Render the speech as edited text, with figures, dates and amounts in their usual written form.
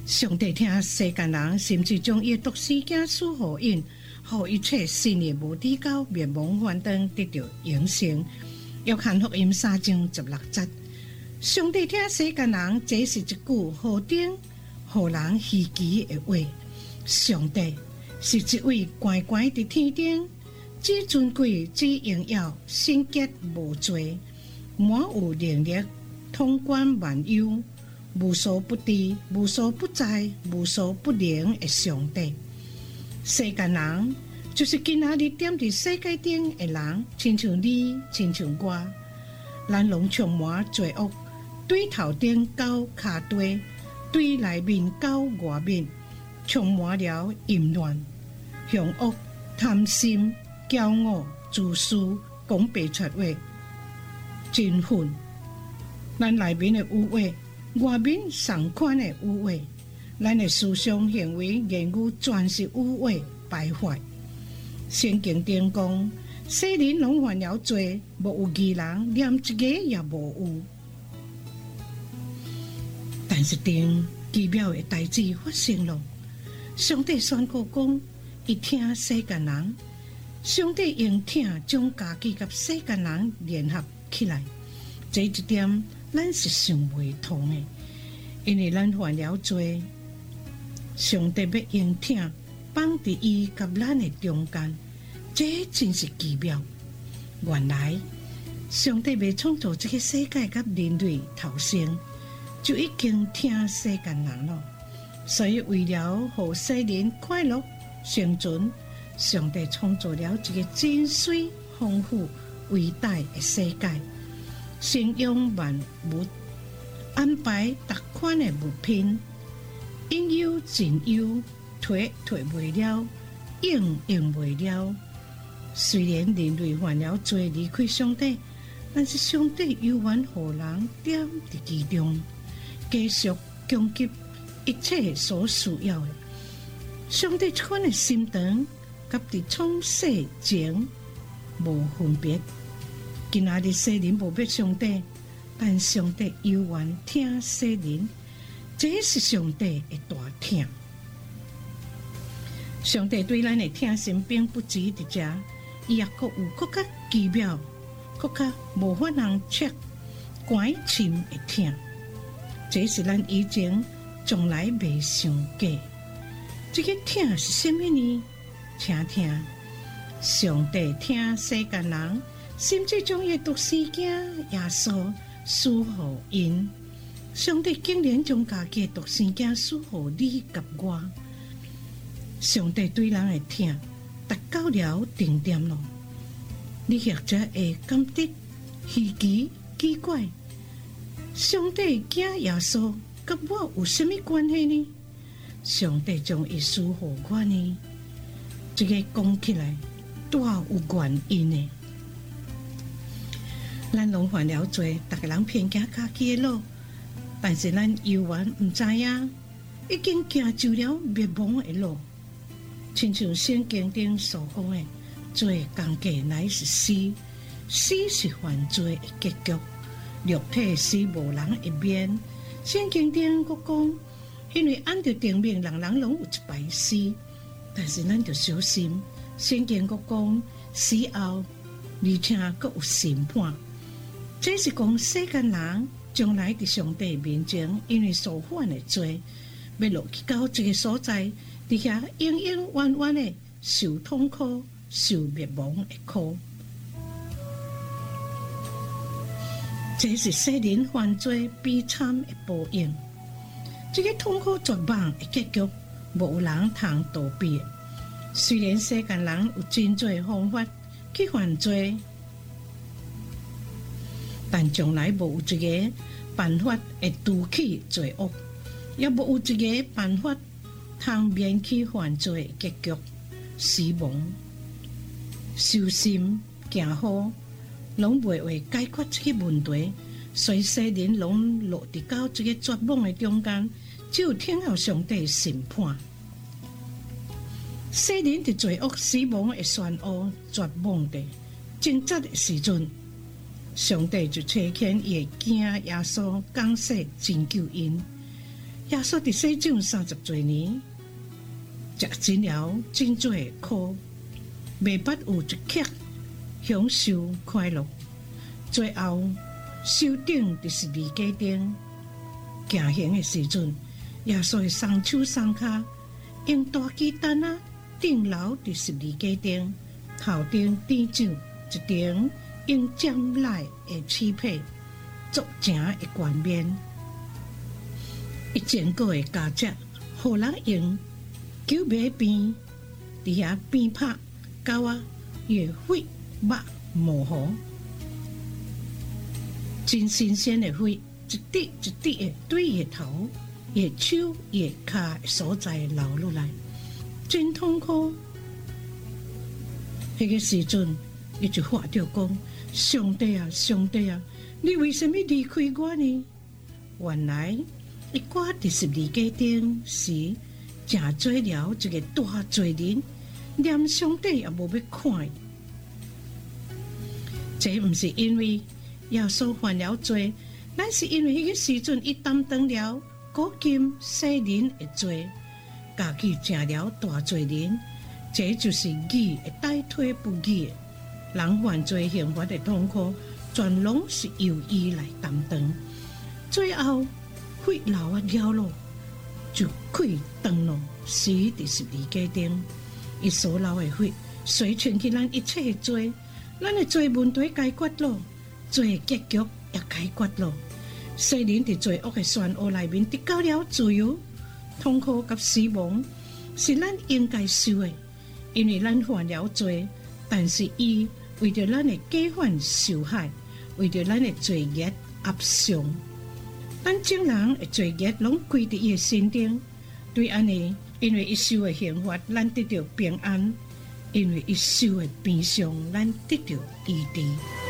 上帝听世间人，甚至将伊独生子赐予因，互一切信的无底沟灭亡幻灯得到永生。约翰福音3章16节。上帝听世间人，这是一句好听、互人稀奇的话。上帝是一位乖乖伫天顶，只尊贵、只荣耀、圣洁无罪，满有能力，统管万有。无所不知、无所不在、无所不能的上帝。世间人就是今仔日踮伫世界顶的人，亲像你，亲像我，咱拢充满罪恶，对头顶到骹底，对内面到外面，充满了淫乱、凶恶、贪心、骄傲、自私、讲白出话、真愤。咱内面的污秽，外面上款的污秽，咱的思想行为言语全是污秽败坏。圣经顶讲，世人拢犯了罪，无有义人，连一个也无有。但是顶奇妙的代志发生了，上帝宣告讲，伊听世间人，上帝用听将家己甲世间人联合起来，这一点咱是想袂通的，因为咱犯了罪，上帝要用听放伫伊甲咱的中间，这真是奇妙。原来上帝要创造这个世界甲人类头先，就已经听世间人了，所以为了让世人快乐生存，上帝创造了一个真水丰富伟大的世界。生养万物，安排各款的物品，应有尽有，退袂了，用袂了。虽然人类犯了罪，离开上帝，但是上帝犹原予人踮伫其中，继续供给一切所需要的。上帝这款的心肠，甲伫创世前无分别。今仔日世人无必上帝，但上帝犹原听世人，这是上帝的大听。上帝对咱的听心并不止伫遮，伊也阁有更较奇妙、更较无法人测关心的听。这是咱以前从来未想过。这个听是什么呢？请听，上帝听世间人。甚至将伊独生子耶稣赐予因，上帝竟然将家己独生子赐予你甲我。上帝对人的听达到了顶点咯，你或者会感觉稀奇奇怪，上帝子耶稣甲我有什么关系呢？上帝将伊赐予我呢？这个讲起来多有原因的。咱拢犯了罪，逐个人偏行家己的路，但是咱犹原毋知影，已经行就了灭亡的路。亲像圣经顶所讲的，罪工价乃是死，死是犯罪的结局，肉体死无人会免。圣经顶佫讲，因为按照定命，人人拢有一摆死，但是咱着小心。圣经佫讲，死后而且佫有审判。这是讲世间人将来伫上帝面前，因为所犯的罪，要落去到这个所在，伫遐永永远远的受痛苦、受灭亡的苦。这是世人犯罪悲惨的报应。这个痛苦绝望的结局，无有人通逃避。虽然世间人有真多方法去犯罪，但从来无有一个办法会除去罪恶，也无有一个办法通免去犯罪的结局、死亡、受心、行好，拢袂会解决这个问题。所以世人拢落伫到这个绝望的中间，只有听候上帝审判。世人伫罪恶、死亡的漩涡、绝望的挣扎的时阵，上帝就差遣伊的子耶稣降世拯救因， 耶稣伫世上30多年，食真了真多的苦，未捌有一刻享受快乐。最后受钉伫十字架顶，行刑的时阵，耶稣的双手双脚用大鸡蛋啊钉牢伫十字架顶，头顶点上一顶用尖来的漆皮做成的冠冕。伊坚固的加只，互人用九尾边伫遐边拍，到啊越血肉模糊。真新鲜的血，一滴一滴的对伊的头、伊的手、伊的脚的所在流落来，真痛苦。迄个时阵，伊就喊着讲：“上帝啊，上帝啊，你为什么离开我呢？”原来，伊挂伫十字架顶时，正做了一个大罪人，连上帝也无要看伊。这毋是因为耶稣犯了罪，咱是因为迄个时阵伊担当了古今世人的罪，家己成了大罪人。这就是义会代替不义的，人犯罪刑罚的痛苦，全拢是由伊来担当。最后血流啊了落，就可以断了，死伫十字架顶。伊所流的血，随传去咱一切的罪，咱的罪问题解决了。罪结局也解决了，世人伫罪恶的漩涡内面得到了自由。痛苦甲死亡是咱应该受的，因为咱犯了罪，但是伊为着咱的假犯受害，为着咱的罪孽压伤，咱众人的罪孽拢归伫伊的身顶。对安尼，因为伊受的刑罚，咱得到平安；因为伊受的鞭伤，咱得到医治。